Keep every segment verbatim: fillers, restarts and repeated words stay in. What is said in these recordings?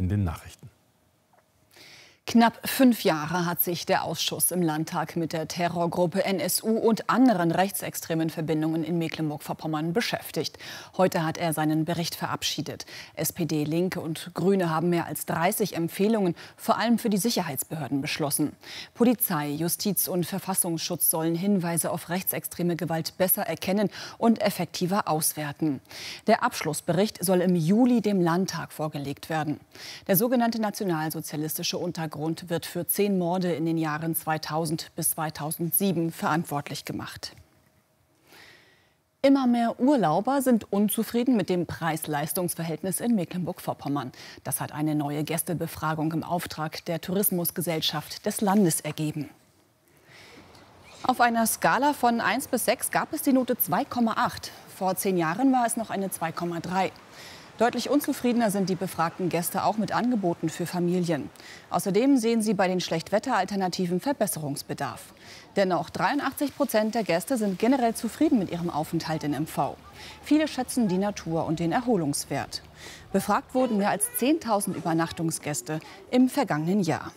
den Nachrichten. Knapp fünf Jahre hat sich der Ausschuss im Landtag mit der Terrorgruppe N S U und anderen rechtsextremen Verbindungen in Mecklenburg-Vorpommern beschäftigt. Heute hat er seinen Bericht verabschiedet. S P D, Linke und Grüne haben mehr als dreißig Empfehlungen, vor allem für die Sicherheitsbehörden, beschlossen. Polizei, Justiz und Verfassungsschutz sollen Hinweise auf rechtsextreme Gewalt besser erkennen und effektiver auswerten. Der Abschlussbericht soll im Juli dem Landtag vorgelegt werden. Der sogenannte nationalsozialistische Untergrund wird für zehn Morde in den Jahren zweitausend bis zweitausendsieben verantwortlich gemacht. Immer mehr Urlauber sind unzufrieden mit dem Preis-Leistungs-Verhältnis in Mecklenburg-Vorpommern. Das hat eine neue Gästebefragung im Auftrag der Tourismusgesellschaft des Landes ergeben. Auf einer Skala von eins bis sechs gab es die Note zwei Komma acht. Vor zehn Jahren war es noch eine zwei Komma drei. Deutlich unzufriedener sind die befragten Gäste auch mit Angeboten für Familien. Außerdem sehen sie bei den Schlechtwetteralternativen Verbesserungsbedarf. Dennoch dreiundachtzig Prozent der Gäste sind generell zufrieden mit ihrem Aufenthalt in M V. Viele schätzen die Natur und den Erholungswert. Befragt wurden mehr als zehntausend Übernachtungsgäste im vergangenen Jahr.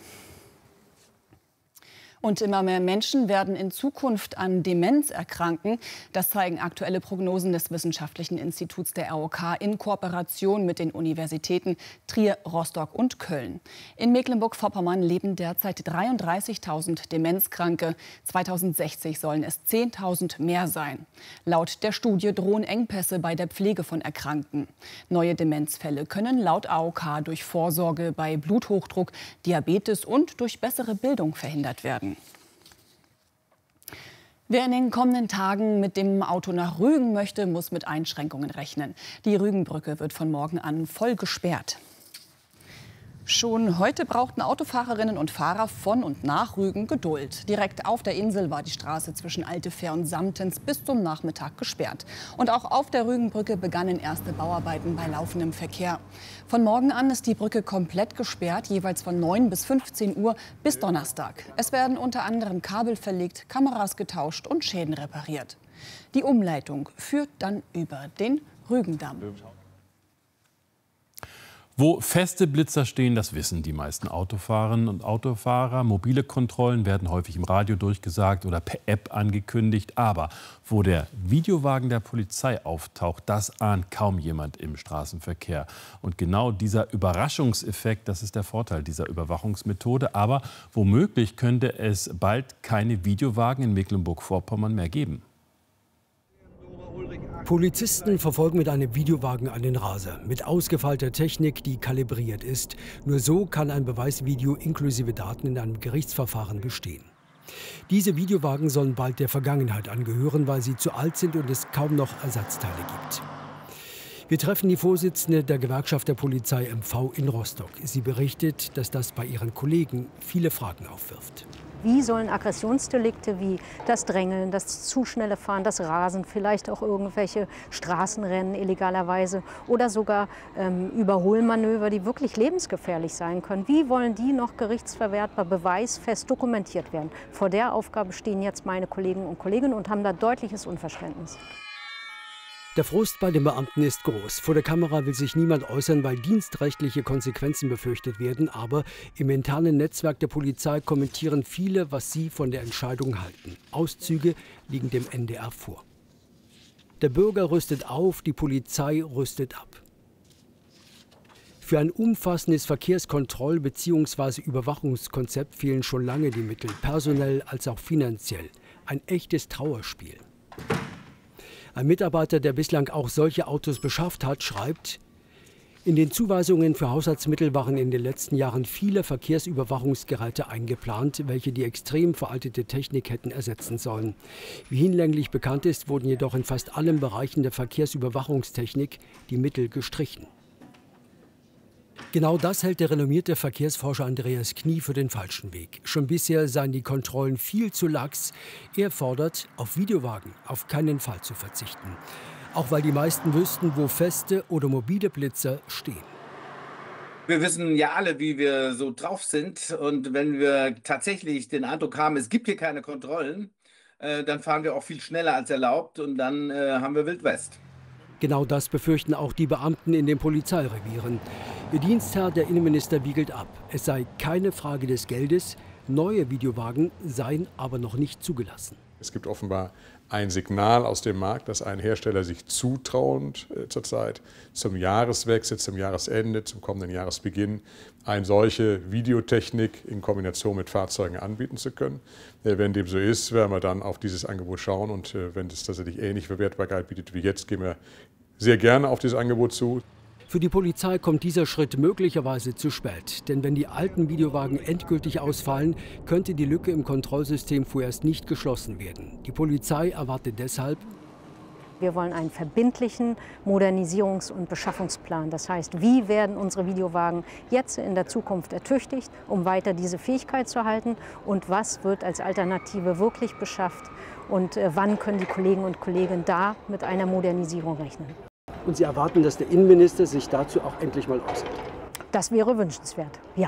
Und immer mehr Menschen werden in Zukunft an Demenz erkranken. Das zeigen aktuelle Prognosen des Wissenschaftlichen Instituts der R O K in Kooperation mit den Universitäten Trier, Rostock und Köln. In Mecklenburg-Vorpommern leben derzeit dreiunddreißigtausend Demenzkranke. zweitausendsechzig sollen es zehntausend mehr sein. Laut der Studie drohen Engpässe bei der Pflege von Erkrankten. Neue Demenzfälle können laut A O K durch Vorsorge bei Bluthochdruck, Diabetes und durch bessere Bildung verhindert werden. Wer in den kommenden Tagen mit dem Auto nach Rügen möchte, muss mit Einschränkungen rechnen. Die Rügenbrücke wird von morgen an voll gesperrt. Schon heute brauchten Autofahrerinnen und Fahrer von und nach Rügen Geduld. Direkt auf der Insel war die Straße zwischen Altefähr und Samtens bis zum Nachmittag gesperrt. Und auch auf der Rügenbrücke begannen erste Bauarbeiten bei laufendem Verkehr. Von morgen an ist die Brücke komplett gesperrt, jeweils von neun bis fünfzehn Uhr bis Donnerstag. Es werden unter anderem Kabel verlegt, Kameras getauscht und Schäden repariert. Die Umleitung führt dann über den Rügendamm. Wo feste Blitzer stehen, das wissen die meisten Autofahrerinnen und Autofahrer. Mobile Kontrollen werden häufig im Radio durchgesagt oder per App angekündigt. Aber wo der Videowagen der Polizei auftaucht, das ahnt kaum jemand im Straßenverkehr. Und genau dieser Überraschungseffekt, das ist der Vorteil dieser Überwachungsmethode. Aber womöglich könnte es bald keine Videowagen in Mecklenburg-Vorpommern mehr geben. Polizisten verfolgen mit einem Videowagen einen Raser mit ausgefeilter Technik, die kalibriert ist. Nur so kann ein Beweisvideo inklusive Daten in einem Gerichtsverfahren bestehen. Diese Videowagen sollen bald der Vergangenheit angehören, weil sie zu alt sind und es kaum noch Ersatzteile gibt. Wir treffen die Vorsitzende der Gewerkschaft der Polizei M V in Rostock. Sie berichtet, dass das bei ihren Kollegen viele Fragen aufwirft. Wie sollen Aggressionsdelikte wie das Drängeln, das zu schnelle Fahren, das Rasen, vielleicht auch irgendwelche Straßenrennen illegalerweise oder sogar ähm, Überholmanöver, die wirklich lebensgefährlich sein können, wie wollen die noch gerichtsverwertbar, beweisfest dokumentiert werden? Vor der Aufgabe stehen jetzt meine Kollegen und Kolleginnen und haben da deutliches Unverständnis. Der Frust bei den Beamten ist groß. Vor der Kamera will sich niemand äußern, weil dienstrechtliche Konsequenzen befürchtet werden. Aber im internen Netzwerk der Polizei kommentieren viele, was sie von der Entscheidung halten. Auszüge liegen dem N D R vor. Der Bürger rüstet auf, die Polizei rüstet ab. Für ein umfassendes Verkehrskontroll- bzw. Überwachungskonzept fehlen schon lange die Mittel, personell als auch finanziell. Ein echtes Trauerspiel. Ein Mitarbeiter, der bislang auch solche Autos beschafft hat, schreibt: In den Zuweisungen für Haushaltsmittel waren in den letzten Jahren viele Verkehrsüberwachungsgeräte eingeplant, welche die extrem veraltete Technik hätten ersetzen sollen. Wie hinlänglich bekannt ist, wurden jedoch in fast allen Bereichen der Verkehrsüberwachungstechnik die Mittel gestrichen. Genau das hält der renommierte Verkehrsforscher Andreas Knie für den falschen Weg. Schon bisher seien die Kontrollen viel zu lax. Er fordert, auf Videowagen auf keinen Fall zu verzichten. Auch weil die meisten wüssten, wo feste oder mobile Blitzer stehen. Wir wissen ja alle, wie wir so drauf sind. Und wenn wir tatsächlich den Eindruck haben, es gibt hier keine Kontrollen, äh, dann fahren wir auch viel schneller als erlaubt und dann äh, haben wir Wild West. Genau das befürchten auch die Beamten in den Polizeirevieren. Ihr Dienstherr, der Innenminister, wiegelt ab. Es sei keine Frage des Geldes. Neue Videowagen seien aber noch nicht zugelassen. Es gibt offenbar ein Signal aus dem Markt, dass ein Hersteller sich zutraut, äh, zurzeit zum Jahreswechsel, zum Jahresende, zum kommenden Jahresbeginn, eine solche Videotechnik in Kombination mit Fahrzeugen anbieten zu können. Äh, wenn dem so ist, werden wir dann auf dieses Angebot schauen. Und äh, wenn es tatsächlich ähnliche Verwertbarkeit bietet wie jetzt, gehen wir sehr gerne auf dieses Angebot zu. Für die Polizei kommt dieser Schritt möglicherweise zu spät. Denn wenn die alten Videowagen endgültig ausfallen, könnte die Lücke im Kontrollsystem vorerst nicht geschlossen werden. Die Polizei erwartet deshalb: Wir wollen einen verbindlichen Modernisierungs- und Beschaffungsplan. Das heißt, wie werden unsere Videowagen jetzt in der Zukunft ertüchtigt, um weiter diese Fähigkeit zu halten? Und was wird als Alternative wirklich beschafft? Und äh, wann können die Kollegen und Kolleginnen da mit einer Modernisierung rechnen? Und Sie erwarten, dass der Innenminister sich dazu auch endlich mal äußert? Das wäre wünschenswert, ja.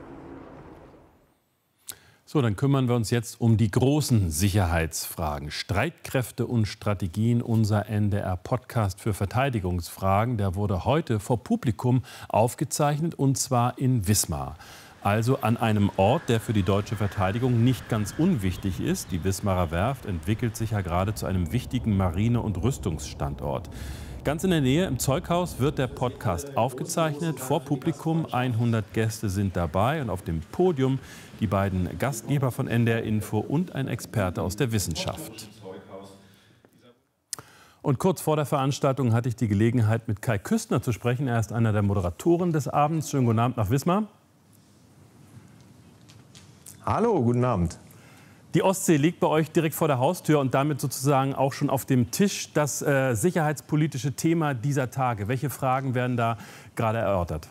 So, dann kümmern wir uns jetzt um die großen Sicherheitsfragen. Streitkräfte und Strategien, unser N D R-Podcast für Verteidigungsfragen. Der wurde heute vor Publikum aufgezeichnet, und zwar in Wismar. Also an einem Ort, der für die deutsche Verteidigung nicht ganz unwichtig ist. Die Wismarer Werft entwickelt sich ja gerade zu einem wichtigen Marine- und Rüstungsstandort. Ganz in der Nähe im Zeughaus wird der Podcast aufgezeichnet, vor Publikum. hundert Gäste sind dabei und auf dem Podium die beiden Gastgeber von N D R Info und ein Experte aus der Wissenschaft. Und kurz vor der Veranstaltung hatte ich die Gelegenheit, mit Kai Küstner zu sprechen. Er ist einer der Moderatoren des Abends. Schönen guten Abend nach Wismar. Hallo, guten Abend. Die Ostsee liegt bei euch direkt vor der Haustür und damit sozusagen auch schon auf dem Tisch das äh, sicherheitspolitische Thema dieser Tage. Welche Fragen werden da gerade erörtert?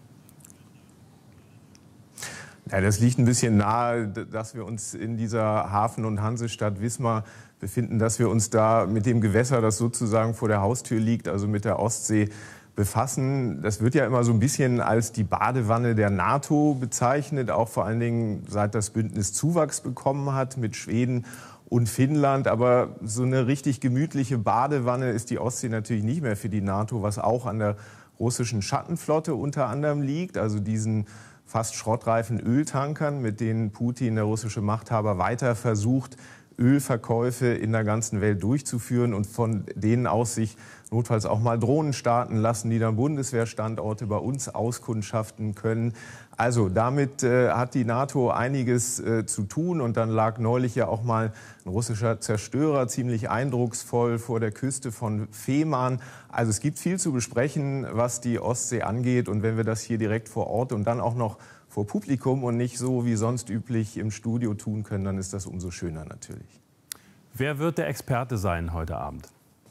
Ja, das liegt ein bisschen nahe, dass wir uns in dieser Hafen- und Hansestadt Wismar befinden, dass wir uns da mit dem Gewässer, das sozusagen vor der Haustür liegt, also mit der Ostsee, befassen. Das wird ja immer so ein bisschen als die Badewanne der NATO bezeichnet, auch vor allen Dingen seit das Bündnis Zuwachs bekommen hat mit Schweden und Finnland. Aber so eine richtig gemütliche Badewanne ist die Ostsee natürlich nicht mehr für die NATO, was auch an der russischen Schattenflotte unter anderem liegt, also diesen fast schrottreifen Öltankern, mit denen Putin, der russische Machthaber, weiter versucht, Ölverkäufe in der ganzen Welt durchzuführen und von denen aus sich notfalls auch mal Drohnen starten lassen, die dann Bundeswehrstandorte bei uns auskundschaften können. Also damit äh, hat die NATO einiges äh, zu tun. Und dann lag neulich ja auch mal ein russischer Zerstörer ziemlich eindrucksvoll vor der Küste von Fehmarn. Also es gibt viel zu besprechen, was die Ostsee angeht. Und wenn wir das hier direkt vor Ort und dann auch noch vor Publikum und nicht so wie sonst üblich im Studio tun können, dann ist das umso schöner natürlich. Wer wird der Experte sein heute Abend?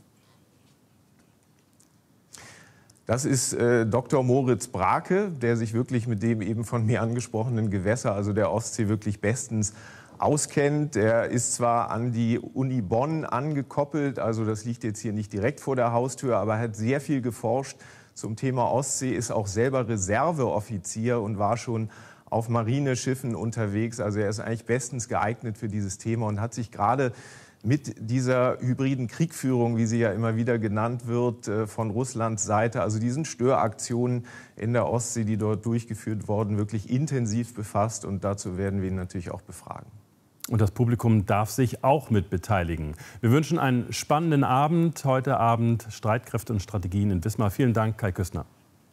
Das ist äh, Doktor Moritz Brake, der sich wirklich mit dem eben von mir angesprochenen Gewässer, also der Ostsee, wirklich bestens auskennt. Er ist zwar an die Uni Bonn angekoppelt, also das liegt jetzt hier nicht direkt vor der Haustür, aber er hat sehr viel geforscht zum Thema Ostsee, ist auch selber Reserveoffizier und war schon auf Marineschiffen unterwegs. Also er ist eigentlich bestens geeignet für dieses Thema und hat sich gerade mit dieser hybriden Kriegführung, wie sie ja immer wieder genannt wird, von Russlands Seite, also diesen Störaktionen in der Ostsee, die dort durchgeführt wurden, wirklich intensiv befasst. Und dazu werden wir ihn natürlich auch befragen. Und das Publikum darf sich auch mit beteiligen. Wir wünschen einen spannenden Abend. Heute Abend Streitkräfte und Strategien in Wismar. Vielen Dank, Kai Küstner.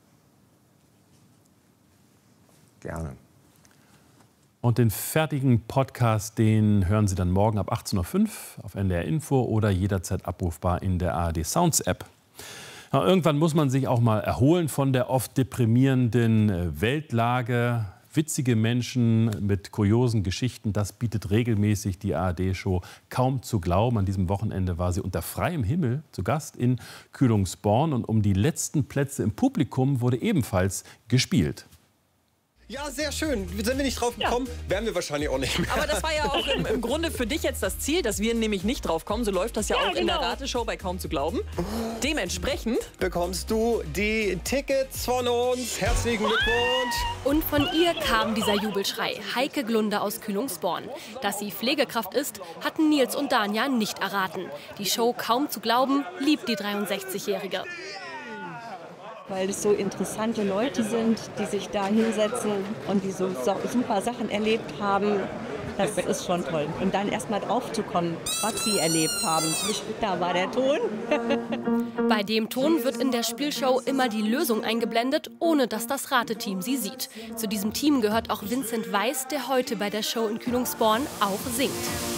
Gerne. Und den fertigen Podcast, den hören Sie dann morgen ab achtzehn Uhr fünf auf N D R Info oder jederzeit abrufbar in der A R D Sounds App. Ja, irgendwann muss man sich auch mal erholen von der oft deprimierenden Weltlage. Witzige Menschen mit kuriosen Geschichten, das bietet regelmäßig die A R D-Show Kaum zu glauben. An diesem Wochenende war sie unter freiem Himmel zu Gast in Kühlungsborn. Und um die letzten Plätze im Publikum wurde ebenfalls gespielt. Ja, sehr schön. Sind wir nicht drauf gekommen, ja. Werden wir wahrscheinlich auch nicht mehr. Aber das war ja auch im, im Grunde für dich jetzt das Ziel, dass wir nämlich nicht drauf kommen. So läuft das ja, ja auch genau. in der Rateshow bei Kaum zu glauben. Dementsprechend bekommst du die Tickets von uns. Herzlichen Glückwunsch. Und von ihr kam dieser Jubelschrei. Heike Glunde aus Kühlungsborn. Dass sie Pflegekraft ist, hatten Nils und Danja nicht erraten. Die Show Kaum zu glauben liebt die dreiundsechzigjährige. weil es so interessante Leute sind, die sich da hinsetzen und die so super Sachen erlebt haben. Das ist schon toll. Und dann erst mal drauf zu kommen, was sie erlebt haben. Da war der Ton. Bei dem Ton wird in der Spielshow immer die Lösung eingeblendet, ohne dass das Rateteam sie sieht. Zu diesem Team gehört auch Vincent Weiss, der heute bei der Show in Kühlungsborn auch singt.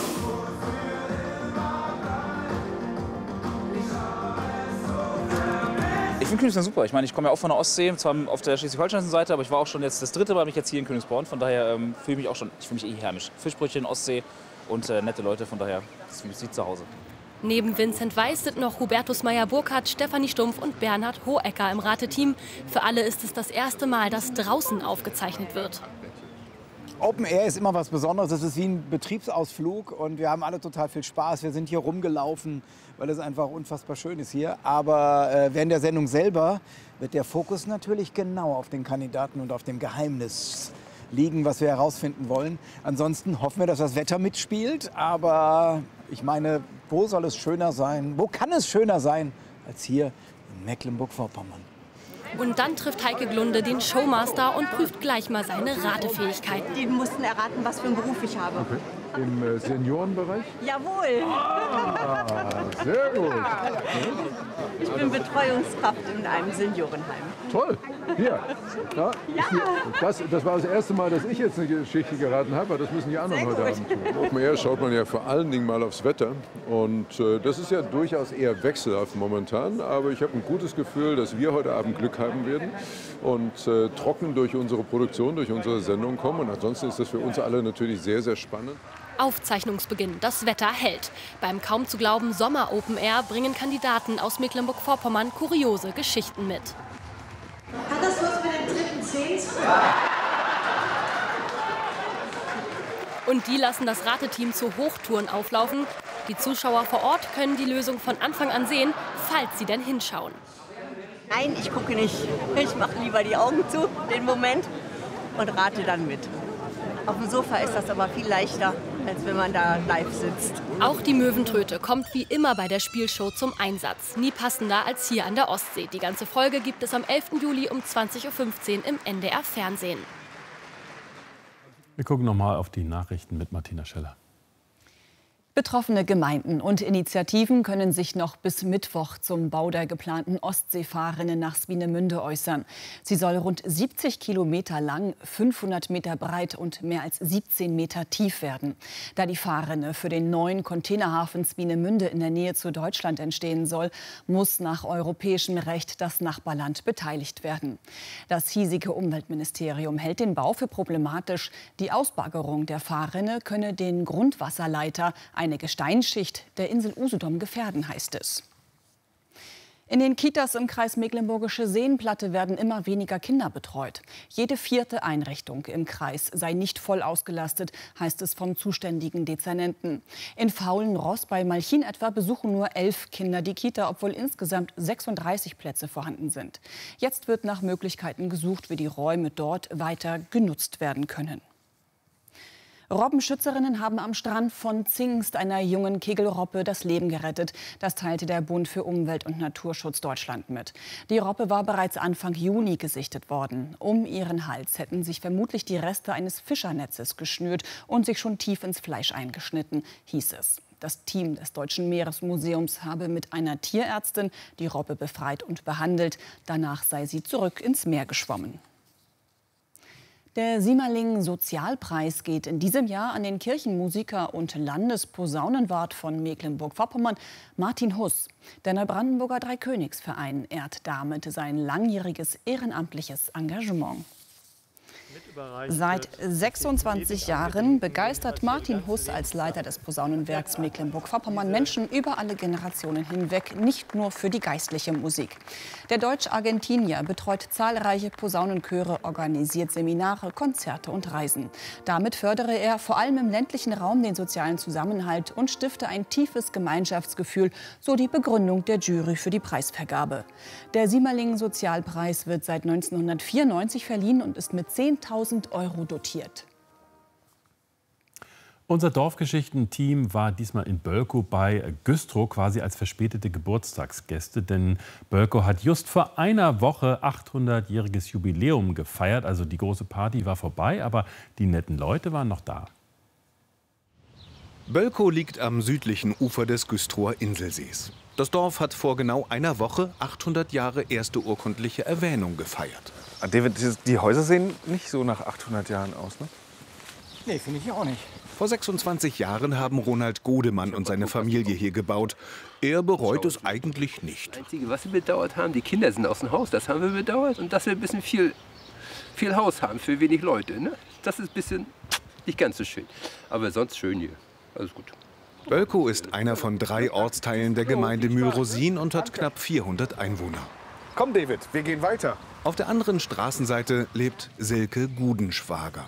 Ich finde Kühlungsborn super. Ich meine, ich komme ja auch von der Ostsee, zwar auf der schleswig-holsteinischen Seite, aber ich war auch schon jetzt das dritte Mal bin ich jetzt hier in Kühlungsborn. Von daher ähm, fühle ich mich auch schon, ich fühle mich eh heimisch. Fischbrötchen, Ostsee und äh, nette Leute, von daher ist es wie zu Hause. Neben Vincent Weiss sind noch Hubertus Meyer-Burkhardt, Stefanie Stumpf und Bernhard Hohecker im Rateteam. Für alle ist es das erste Mal, dass draußen aufgezeichnet wird. Open Air ist immer was Besonderes. Es ist wie ein Betriebsausflug und wir haben alle total viel Spaß. Wir sind hier rumgelaufen, weil es einfach unfassbar schön ist hier. Aber äh, während der Sendung selber wird der Fokus natürlich genau auf den Kandidaten und auf dem Geheimnis liegen, was wir herausfinden wollen. Ansonsten hoffen wir, dass das Wetter mitspielt. Aber ich meine, wo soll es schöner sein? Wo kann es schöner sein als hier in Mecklenburg-Vorpommern? Und dann trifft Heike Glunde den Showmaster und prüft gleich mal seine Ratefähigkeiten. Die mussten erraten, was für einen Beruf ich habe. Okay. Im äh, Seniorenbereich? Jawohl. Ah, sehr gut. Ich bin Betreuungskraft in einem Seniorenheim. Toll. Hier. Ja, ja. Das, das war das erste Mal, dass ich jetzt eine Geschichte geraten habe, aber das müssen die anderen heute Abend tun. Open Air schaut man ja vor allen Dingen mal aufs Wetter. Und äh, das ist ja durchaus eher wechselhaft momentan. Aber ich habe ein gutes Gefühl, dass wir heute Abend Glück haben werden und äh, trocken durch unsere Produktion, durch unsere Sendung kommen. Und ansonsten ist das für uns alle natürlich sehr, sehr spannend. Aufzeichnungsbeginn, das Wetter hält. Beim kaum zu glauben Sommer-Open Air bringen Kandidaten aus Mecklenburg-Vorpommern kuriose Geschichten mit. Hat das was mit den dritten Zehen zu tun? Und die lassen das Rateteam zu Hochtouren auflaufen. Die Zuschauer vor Ort können die Lösung von Anfang an sehen, falls sie denn hinschauen. Nein, ich gucke nicht. Ich mache lieber die Augen zu, den Moment, und rate dann mit. Auf dem Sofa ist das aber viel leichter, als wenn man da live sitzt. Auch die Möwentröte kommt wie immer bei der Spielshow zum Einsatz. Nie passender als hier an der Ostsee. Die ganze Folge gibt es am elften Juli um zwanzig Uhr fünfzehn im N D R Fernsehen. Wir gucken noch mal auf die Nachrichten mit Martina Scheller. Betroffene Gemeinden und Initiativen können sich noch bis Mittwoch zum Bau der geplanten Ostseefahrrinne nach Swinemünde äußern. Sie soll rund siebzig Kilometer lang, fünfhundert Meter breit und mehr als siebzehn Meter tief werden. Da die Fahrrinne für den neuen Containerhafen Swinemünde in der Nähe zu Deutschland entstehen soll, muss nach europäischem Recht das Nachbarland beteiligt werden. Das hiesige Umweltministerium hält den Bau für problematisch. Die Ausbaggerung der Fahrrinne könne den Grundwasserleiter, eine Gesteinsschicht der Insel Usedom, gefährden, heißt es. In den Kitas im Kreis Mecklenburgische Seenplatte werden immer weniger Kinder betreut. Jede vierte Einrichtung im Kreis sei nicht voll ausgelastet, heißt es vom zuständigen Dezernenten. In Faulenross bei Malchin etwa besuchen nur elf Kinder die Kita, obwohl insgesamt sechsunddreißig Plätze vorhanden sind. Jetzt wird nach Möglichkeiten gesucht, wie die Räume dort weiter genutzt werden können. Robbenschützerinnen haben am Strand von Zingst einer jungen Kegelrobbe das Leben gerettet. Das teilte der Bund für Umwelt und Naturschutz Deutschland mit. Die Robbe war bereits Anfang Juni gesichtet worden. Um ihren Hals hätten sich vermutlich die Reste eines Fischernetzes geschnürt und sich schon tief ins Fleisch eingeschnitten, hieß es. Das Team des Deutschen Meeresmuseums habe mit einer Tierärztin die Robbe befreit und behandelt. Danach sei sie zurück ins Meer geschwommen. Der Simerling-Sozialpreis geht in diesem Jahr an den Kirchenmusiker und Landesposaunenwart von Mecklenburg-Vorpommern, Martin Huss. Der Neubrandenburger Dreikönigsverein ehrt damit sein langjähriges ehrenamtliches Engagement. Seit sechsundzwanzig Jahren begeistert Martin Huss als Leiter des Posaunenwerks Mecklenburg-Vorpommern Menschen über alle Generationen hinweg, nicht nur für die geistliche Musik. Der Deutsch-Argentinier betreut zahlreiche Posaunenchöre, organisiert Seminare, Konzerte und Reisen. Damit fördere er vor allem im ländlichen Raum den sozialen Zusammenhalt und stifte ein tiefes Gemeinschaftsgefühl, so die Begründung der Jury für die Preisvergabe. Der Simerling-Sozialpreis wird seit neunzehnhundertvierundneunzig verliehen und ist mit zehntausend Euro dotiert. Unser Dorfgeschichten-Team war diesmal in Bölkow bei Güstrow quasi als verspätete Geburtstagsgäste. Denn Bölkow hat just vor einer Woche achthundertjähriges Jubiläum gefeiert. Also die große Party war vorbei, aber die netten Leute waren noch da. Bölkow liegt am südlichen Ufer des Güstrower Inselsees. Das Dorf hat vor genau einer Woche achthundert Jahre erste urkundliche Erwähnung gefeiert. David, die Häuser sehen nicht so nach achthundert Jahren aus, ne? Nee, finde ich auch nicht. Vor sechsundzwanzig Jahren haben Ronald Godemann und seine Familie hier gebaut. Er bereut es eigentlich nicht. Das Einzige, was wir bedauert haben, die Kinder sind aus dem Haus. Das haben wir bedauert. Und dass wir ein bisschen viel, viel Haus haben für wenig Leute. Ne? Das ist ein bisschen nicht ganz so schön. Aber sonst schön hier. Alles gut. Bölkow ist einer von drei Ortsteilen der Gemeinde Mühlrosin und hat knapp vierhundert Einwohner. Komm, David, wir gehen weiter. Auf der anderen Straßenseite lebt Silke Gudenschwager.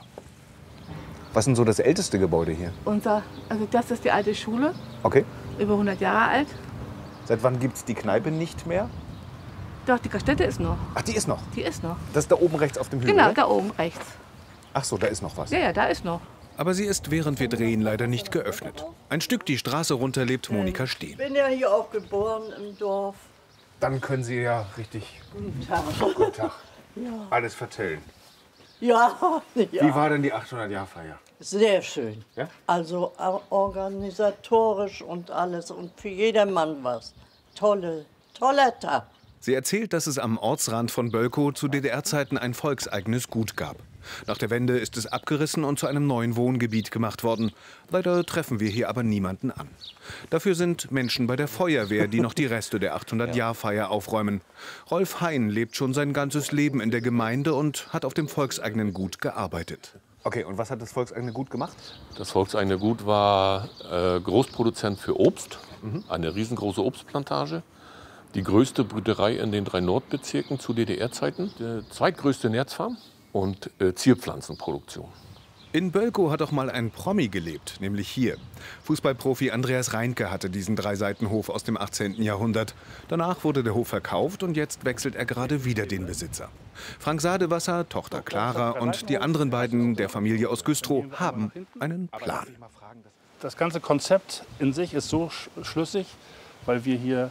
Was ist denn so das älteste Gebäude hier? Unser, also das ist die alte Schule, Okay. über hundert Jahre alt. Seit wann gibt es die Kneipe nicht mehr? Doch, die Gaststätte ist noch. Ach, die ist noch? Die ist noch. Das ist da oben rechts auf dem Hügel? Genau, oder? da oben rechts. Ach so, da ist noch was. Ja, ja, da ist noch. Aber sie ist, während wir drehen, leider nicht geöffnet. Ein Stück die Straße runter lebt Monika Steen. Ich bin ja hier auch geboren im Dorf. Dann können Sie ja richtig Guten Tag. Guten Tag. Ja. alles vertellen. Ja, ja. Wie war denn die achthundert-Jahr-Feier? Sehr schön. Ja? Also organisatorisch und alles und für jedermann was. Tolle, toller Tag. Sie erzählt, dass es am Ortsrand von Bölkow zu D D R-Zeiten ein volkseigenes Gut gab. Nach der Wende ist es abgerissen und zu einem neuen Wohngebiet gemacht worden. Leider treffen wir hier aber niemanden an. Dafür sind Menschen bei der Feuerwehr, die noch die Reste der achthundert-Jahr-Feier aufräumen. Rolf Hein lebt schon sein ganzes Leben in der Gemeinde und hat auf dem volkseigenen Gut gearbeitet. Okay, und was hat das volkseigene Gut gemacht? Das volkseigene Gut war äh, Großproduzent für Obst, mhm. eine riesengroße Obstplantage. Die größte Brüterei in den drei Nordbezirken zu D D R-Zeiten, die zweitgrößte Nerzfarm und äh, Zierpflanzenproduktion. In Bölkow hat auch mal ein Promi gelebt, nämlich hier. Fußballprofi Andreas Reinke hatte diesen Dreiseitenhof aus dem achtzehnten Jahrhundert. Danach wurde der Hof verkauft und jetzt wechselt er gerade wieder den Besitzer. Frank Sadewasser, Tochter Clara und die anderen beiden der Familie aus Güstrow haben einen Plan. Das ganze Konzept in sich ist so sch schlüssig, weil wir hier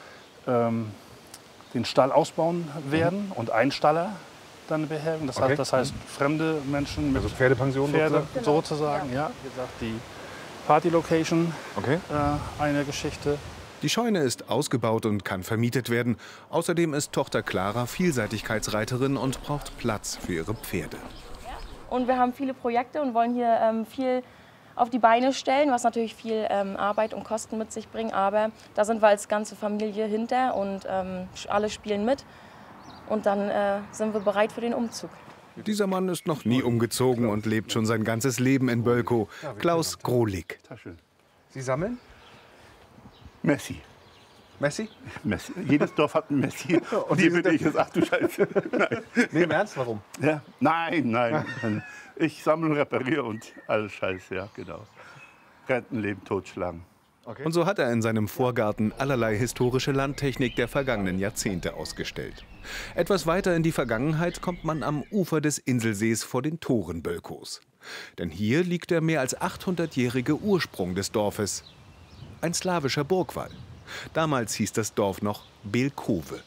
ähm, den Stall ausbauen werden mhm. und Einstaller dann beherbergen. Das, okay. heißt, das heißt, fremde Menschen mit also Pferdepension Pferde sozusagen? sozusagen. Ja. Wie gesagt, die Party-Location, okay. äh, eine Geschichte. Die Scheune ist ausgebaut und kann vermietet werden. Außerdem ist Tochter Clara Vielseitigkeitsreiterin und braucht Platz für ihre Pferde. Und wir haben viele Projekte und wollen hier ähm, viel auf die Beine stellen, was natürlich viel ähm, Arbeit und Kosten mit sich bringt. Aber da sind wir als ganze Familie hinter und ähm, alle spielen mit. Und dann äh, sind wir bereit für den Umzug. Dieser Mann ist noch nie umgezogen und lebt schon sein ganzes Leben in Bölkow. Klaus Grohlig. Sie sammeln? Messi. Messi? Messi. Jedes Dorf hat einen Messi. Und die bin ich jetzt, ach du Scheiße. Nein. Nee, im Ernst, warum? Ja? Nein, nein. Ich sammle und repariere und alles Scheiße, ja, genau. Rentenleben totschlagen. Okay. Und so hat er in seinem Vorgarten allerlei historische Landtechnik der vergangenen Jahrzehnte ausgestellt. Etwas weiter in die Vergangenheit kommt man am Ufer des Inselsees vor den Toren Bölkows. Denn hier liegt der mehr als achthundertjährige Ursprung des Dorfes. Ein slawischer Burgwall. Damals hieß das Dorf noch Belkowe.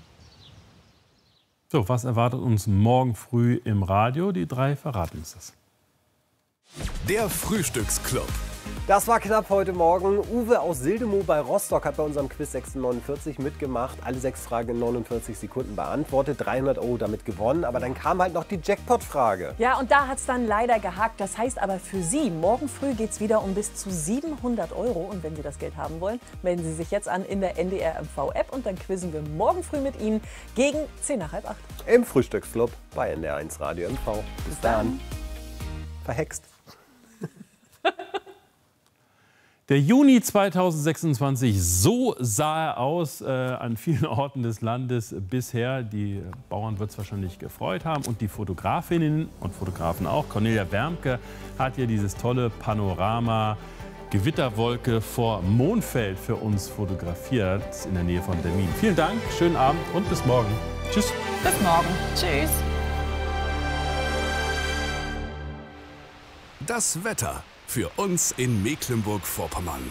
So, was erwartet uns morgen früh im Radio? Die drei verraten uns das. Der Frühstücksclub. Das war knapp heute Morgen. Uwe aus Sildemow bei Rostock hat bei unserem Quiz sechs neunundvierzig mitgemacht. Alle sechs Fragen in neunundvierzig Sekunden beantwortet. dreihundert Euro damit gewonnen. Aber dann kam halt noch die Jackpot-Frage. Ja, und da hat es dann leider gehakt. Das heißt aber für Sie, morgen früh geht es wieder um bis zu siebenhundert Euro. Und wenn Sie das Geld haben wollen, melden Sie sich jetzt an in der N D R M V-App. Und dann quizzen wir morgen früh mit Ihnen gegen zehn nach halb acht. Im Frühstücksclub bei N D R eins Radio M V. Bis dann. Verhext. Der Juni zweitausendsechsundzwanzig, so sah er aus äh, an vielen Orten des Landes bisher. Die Bauern wird es wahrscheinlich gefreut haben und die Fotografinnen und Fotografen auch. Cornelia Wermke hat hier dieses tolle Panorama Gewitterwolke vor Monfeld für uns fotografiert in der Nähe von Berlin. Vielen Dank, schönen Abend und bis morgen. Tschüss. Bis morgen. Tschüss. Das Wetter. für uns in Mecklenburg-Vorpommern.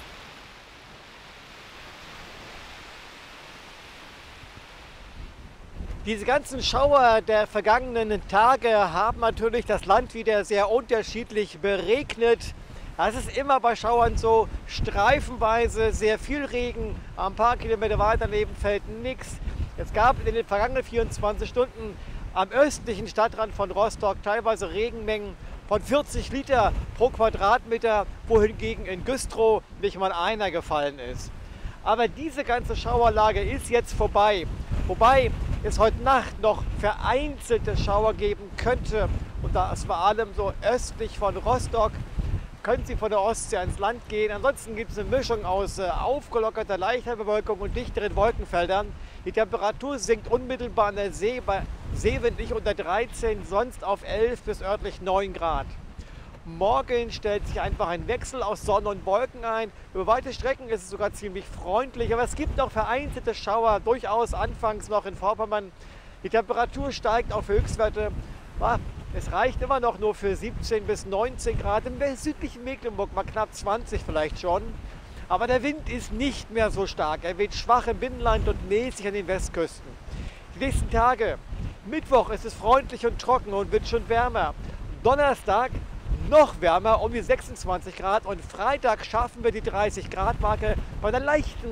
Diese ganzen Schauer der vergangenen Tage haben natürlich das Land wieder sehr unterschiedlich beregnet. Es ist immer bei Schauern so, streifenweise sehr viel Regen, ein paar Kilometer weiter daneben fällt nichts. Es gab in den vergangenen vierundzwanzig Stunden am östlichen Stadtrand von Rostock teilweise Regenmengen von vierzig Liter pro Quadratmeter, wohingegen in Güstrow nicht mal einer gefallen ist. Aber diese ganze Schauerlage ist jetzt vorbei. Wobei es heute Nacht noch vereinzelte Schauer geben könnte. Und da es vor allem so östlich von Rostock, können sie von der Ostsee ans Land gehen. Ansonsten gibt es eine Mischung aus äh, aufgelockerter, leichter Bewölkung und dichteren Wolkenfeldern. Die Temperatur sinkt unmittelbar an der See, bei Seewind nicht unter dreizehn, sonst auf elf bis örtlich neun Grad. Morgen stellt sich einfach ein Wechsel aus Sonne und Wolken ein. Über weite Strecken ist es sogar ziemlich freundlich, aber es gibt noch vereinzelte Schauer, durchaus anfangs noch in Vorpommern. Die Temperatur steigt auf Höchstwerte. Es reicht immer noch nur für siebzehn bis neunzehn Grad, im südlichen Mecklenburg mal knapp zwanzig vielleicht schon. Aber der Wind ist nicht mehr so stark. Er weht schwach im Binnenland und mäßig an den Westküsten. Die nächsten Tage, Mittwoch ist es freundlich und trocken und wird schon wärmer. Donnerstag noch wärmer, um die sechsundzwanzig Grad, und Freitag schaffen wir die dreißig Grad Marke bei einer leichten